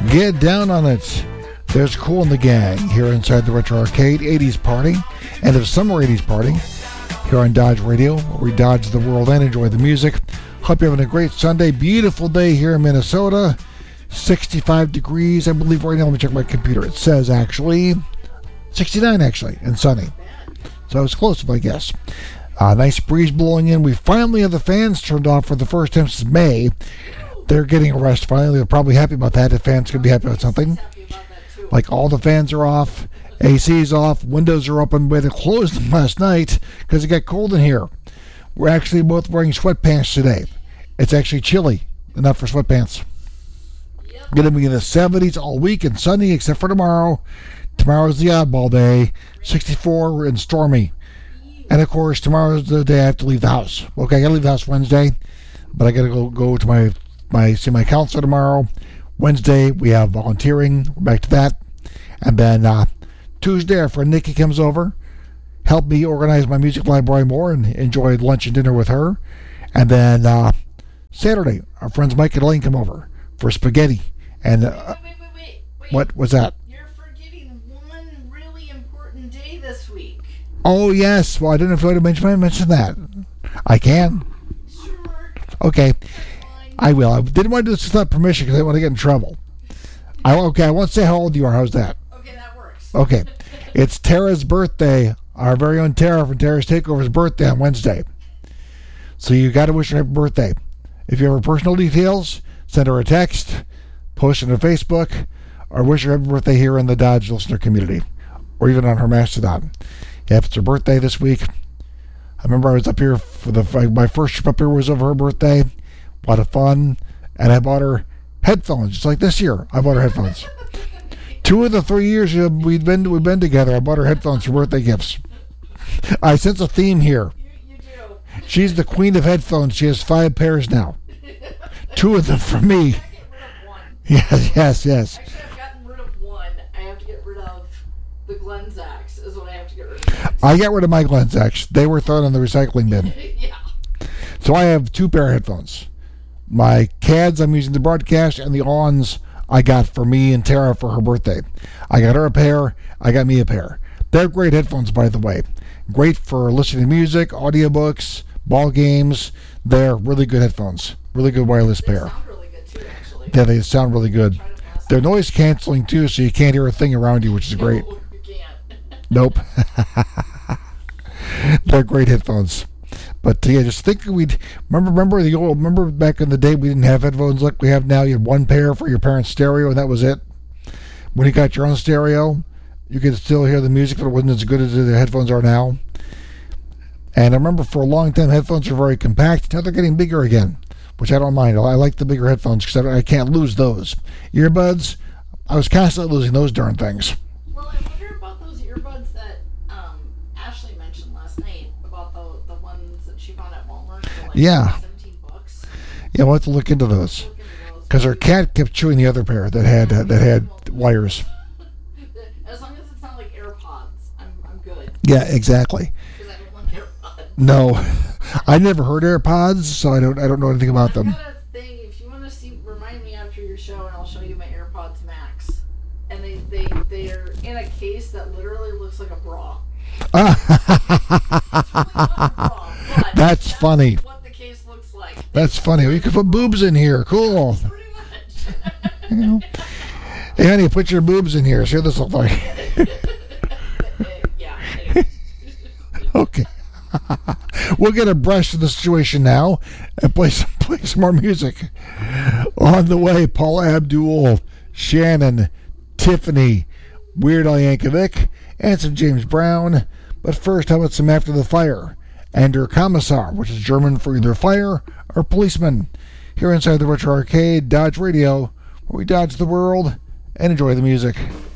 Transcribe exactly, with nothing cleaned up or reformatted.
Get down on it. There's Kool and the Gang here inside the Retro Arcade eighties party, end of summer eighties party here on Dodge Radio, where we dodge the world and enjoy the music. Hope you're having a great Sunday. Beautiful day here in Minnesota. sixty-five degrees, I believe right now. Let me check my computer. It says actually sixty-nine actually, and sunny. So I was close, I guess. Uh, nice breeze blowing in. We finally have the fans turned off for the first time since May. They're getting a rest finally. They're probably happy about that. The fans could be happy about something. Like all the fans are off, A C's off, windows are open. We had to close them last night because it got cold in here. We're actually both wearing sweatpants today. It's actually chilly enough for sweatpants. Going to be in the seventies all week and sunny except for tomorrow. Tomorrow's the oddball day, sixty-four and stormy. And of course, tomorrow's the day I have to leave the house. Okay, I got to leave the house Wednesday, but I got to go go to my my see my counselor tomorrow. Wednesday, we have volunteering. We're back to that. And then uh, Tuesday, our friend Nikki comes over, help me organize my music library more, and enjoy lunch and dinner with her. And then uh, Saturday, our friends Mike and Elaine come over for spaghetti. And uh, wait, wait, wait, wait, wait. What was that? You're forgetting one really important day this week. Oh, yes. Well, I didn't know if you wanted to mention, mention that. I can. Sure. Okay. I will. I didn't want to do this without permission because I didn't want to get in trouble. I okay. I won't say how old you are. How's that? Okay, that works. Okay. It's Tara's birthday. Our very own Tara from Tara's Takeover's birthday on Wednesday. So you got to wish her happy birthday. If you have her personal details, send her a text, post it on Facebook, or wish her happy birthday here in the Dodge listener community, or even on her Mastodon. Yeah, if it's her birthday this week. I remember I was up here for the my first trip up here was over her birthday. A lot of fun, and I bought her headphones, just like this year. I bought her headphones. Two of the three years we've been we've been together, I bought her headphones for birthday gifts. I sense a theme here. You, you do. She's the queen of headphones. She has five pairs now. Two of them for me. I get rid of one. Yes, yes, yes. Actually, I've gotten rid of one. I have to get rid of the Glenzax is what I have to get rid of. I got rid of my Glenzax. They were thrown in the recycling bin. Yeah. So I have two pair of headphones. My C A Ds I'm using to broadcast, and the Ons I got for me and Tara for her birthday. I got her a pair. I got me a pair. They're great headphones, by the way. Great for listening to music, audiobooks, ball games. They're really good headphones. Really good wireless They pair. sound really good too, actually. Yeah, they sound really good. Try to pass They're them. noise canceling too, so you can't hear a thing around you, which is great. No, you can't. Nope. They're great headphones. But yeah, just think we'd remember remember the old remember back in the day we didn't have headphones like we have now. You had one pair for your parents' stereo and that was it. When you got your own stereo, you could still hear the music, but it wasn't as good as the headphones are now. And I remember for a long time headphones were very compact. Now they're getting bigger again, which I don't mind. I like the bigger headphones because I, I can't lose those. Earbuds, I was constantly losing those darn things. Well, I wonder about those earbuds that um, Ashley mentioned last night about the the ones that she found at Walmart for like Yeah. seventeen bucks. Yeah, we'll have to look into those. Look into those. Because her cat kept chewing the other pair that had uh, that had wires. As long as it's not like AirPods, I'm I'm good. Yeah, exactly. Because I don't like AirPods. No, I never heard AirPods, so I don't I don't know anything about I've them. got a thing. If you want to see, remind me after your show, and I'll show you my AirPods Max. And they they they are in a case that literally looks like a bra. That's funny. What the case looks like. That's funny. You can put boobs in here. Cool. Pretty much. You know. Hey, honey, put your boobs in here. See what this looks like. Yeah. Anyway. Okay. We'll get abreast of the situation now and play some, play some more music. On the way, Paula Abdul, Shannon, Tiffany, Weird Al Yankovic, and some James Brown. But first, how about some After the Fire? And Der Kommissar, which is German for either fire or policeman. Here inside the Retro Arcade, Dodge Radio, where we dodge the world and enjoy the music.